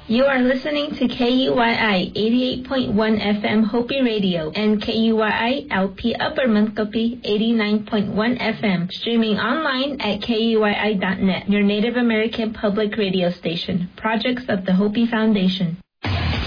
You are listening to KUYI 88.1 FM Hopi Radio and KUYI LP Upper Mankopi 89.1 FM, streaming online at KUYI.net, your Native American public radio station. Projects of the Hopi Foundation.